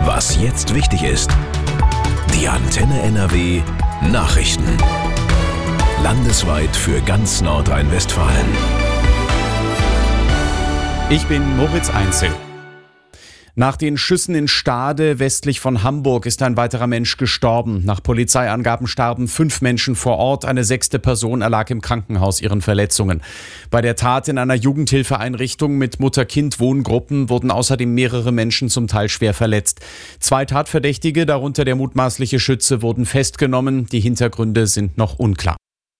Was jetzt wichtig ist. Die Antenne NRW Nachrichten. Landesweit für ganz Nordrhein-Westfalen. Ich bin Moritz Einzel. Nach den Schüssen in Stade westlich von Hamburg ist ein weiterer Mensch gestorben. Nach Polizeiangaben starben 5 Menschen vor Ort. Eine 6. Person erlag im Krankenhaus ihren Verletzungen. Bei der Tat in einer Jugendhilfeeinrichtung mit Mutter-Kind-Wohngruppen wurden außerdem mehrere Menschen zum Teil schwer verletzt. 2 Tatverdächtige, darunter der mutmaßliche Schütze, wurden festgenommen. Die Hintergründe sind noch unklar.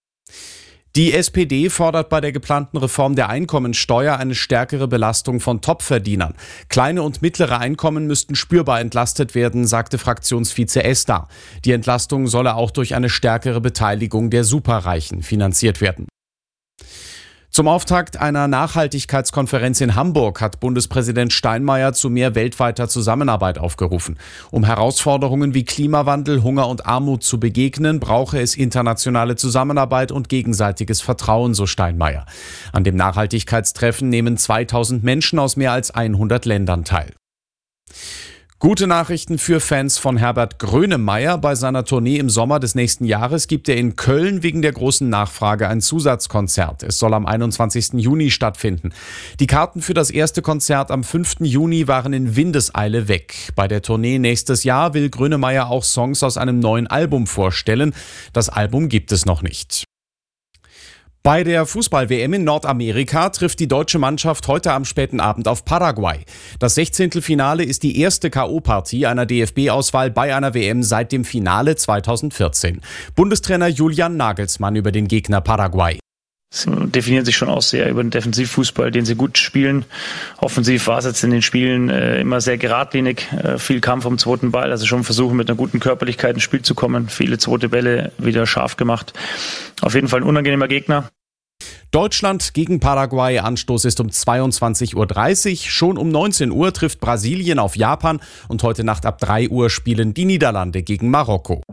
Die SPD fordert bei der geplanten Reform der Einkommensteuer eine stärkere Belastung von Topverdienern. Kleine und mittlere Einkommen müssten spürbar entlastet werden, sagte Fraktionsvize Esther. Die Entlastung solle auch durch eine stärkere Beteiligung der Superreichen finanziert werden. Zum Auftakt einer Nachhaltigkeitskonferenz in Hamburg hat Bundespräsident Steinmeier zu mehr weltweiter Zusammenarbeit aufgerufen. Um Herausforderungen wie Klimawandel, Hunger und Armut zu begegnen, brauche es internationale Zusammenarbeit und gegenseitiges Vertrauen, so Steinmeier. An dem Nachhaltigkeitstreffen nehmen 2000 Menschen aus mehr als 100 Ländern teil. Gute Nachrichten für Fans von Herbert Grönemeyer. Bei seiner Tournee im Sommer des nächsten Jahres gibt er in Köln wegen der großen Nachfrage ein Zusatzkonzert. Es soll am 21. Juni stattfinden. Die Karten für das erste Konzert am 5. Juni waren in Windeseile weg. Bei der Tournee nächstes Jahr will Grönemeyer auch Songs aus einem neuen Album vorstellen. Das Album gibt es noch nicht. Bei der Fußball-WM in Nordamerika trifft die deutsche Mannschaft heute am späten Abend auf Paraguay. Das 16. Finale ist die erste K.O.-Partie einer DFB-Auswahl bei einer WM seit dem Finale 2014. Bundestrainer Julian Nagelsmann über den Gegner Paraguay. Sie definieren sich schon auch sehr über den Defensivfußball, den sie gut spielen. Offensiv war es jetzt in den Spielen immer sehr geradlinig, viel Kampf um zweiten Ball, also schon versuchen mit einer guten Körperlichkeit ins Spiel zu kommen, viele zweite Bälle wieder scharf gemacht. Auf jeden Fall ein unangenehmer Gegner. Deutschland gegen Paraguay. Anstoß ist um 22.30 Uhr. Schon um 19 Uhr trifft Brasilien auf Japan und heute Nacht ab 3 Uhr spielen die Niederlande gegen Marokko.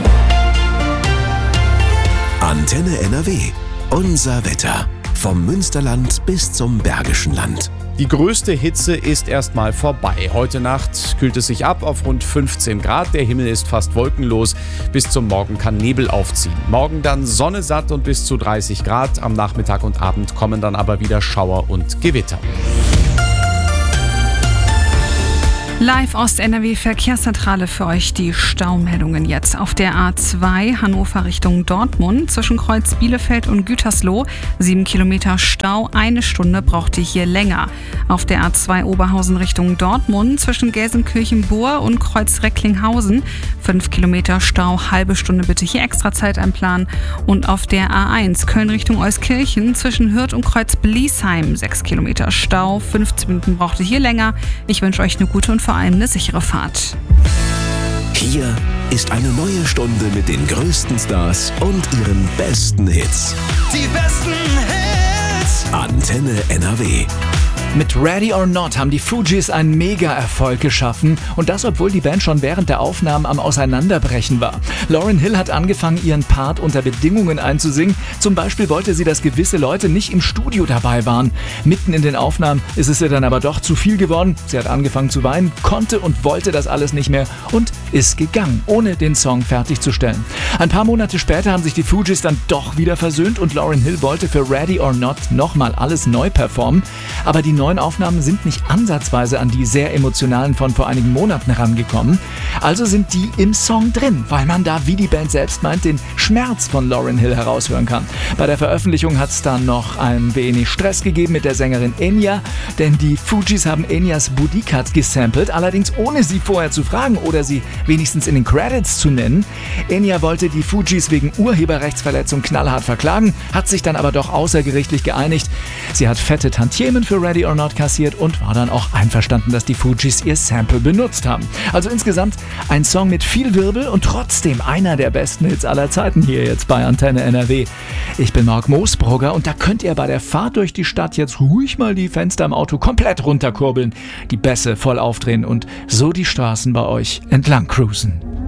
Antenne NRW. Unser Wetter. Vom Münsterland bis zum Bergischen Land. Die größte Hitze ist erstmal vorbei. Heute Nacht kühlt es sich ab auf rund 15 Grad. Der Himmel ist fast wolkenlos. Bis zum Morgen kann Nebel aufziehen. Morgen dann Sonne satt und bis zu 30 Grad. Am Nachmittag und Abend kommen dann aber wieder Schauer und Gewitter. Live aus der NRW-Verkehrszentrale für euch die Staumeldungen jetzt. Auf der A2 Hannover Richtung Dortmund zwischen Kreuz Bielefeld und Gütersloh 7 Kilometer Stau, 1 Stunde braucht ihr hier länger. Auf der A2 Oberhausen Richtung Dortmund zwischen Gelsenkirchen-Bohr und Kreuz Recklinghausen 5 Kilometer Stau, halbe Stunde bitte hier extra Zeit einplanen. Und auf der A1 Köln Richtung Euskirchen zwischen Hürth und Kreuz Bliesheim 6 Kilometer Stau, 15 Minuten braucht ihr hier länger. Ich wünsche euch eine gute und vor allem eine sichere Fahrt. Hier ist eine neue Stunde mit den größten Stars und ihren besten Hits. Die besten Hits. Antenne NRW. Mit Ready or Not haben die Fugees einen Mega-Erfolg geschaffen und das, obwohl die Band schon während der Aufnahmen am Auseinanderbrechen war. Lauryn Hill hat angefangen, ihren Part unter Bedingungen einzusingen. Zum Beispiel wollte sie, dass gewisse Leute nicht im Studio dabei waren. Mitten in den Aufnahmen ist es ihr dann aber doch zu viel geworden. Sie hat angefangen zu weinen, konnte und wollte das alles nicht mehr und ist gegangen, ohne den Song fertigzustellen. Ein paar Monate später haben sich die Fugees dann doch wieder versöhnt und Lauryn Hill wollte für Ready or Not nochmal alles neu performen. Aber die neuen Aufnahmen sind nicht ansatzweise an die sehr emotionalen von vor einigen Monaten herangekommen. Also sind die im Song drin, weil man da, wie die Band selbst meint, den Schmerz von Lauryn Hill heraushören kann. Bei der Veröffentlichung hat es dann noch ein wenig Stress gegeben mit der Sängerin Enya, denn die Fugees haben Enyas Booty Cut gesampelt, allerdings ohne sie vorher zu fragen oder sie wenigstens in den Credits zu nennen. Enya wollte die Fugees wegen Urheberrechtsverletzung knallhart verklagen, hat sich dann aber doch außergerichtlich geeinigt. Sie hat fette Tantiemen für Ready or Not kassiert und war dann auch einverstanden, dass die Fugees ihr Sample benutzt haben. Also insgesamt ein Song mit viel Wirbel und trotzdem einer der besten Hits aller Zeiten hier jetzt bei Antenne NRW. Ich bin Marc Moosbrugger und da könnt ihr bei der Fahrt durch die Stadt jetzt ruhig mal die Fenster im Auto komplett runterkurbeln, die Bässe voll aufdrehen und so die Straßen bei euch entlang cruisen.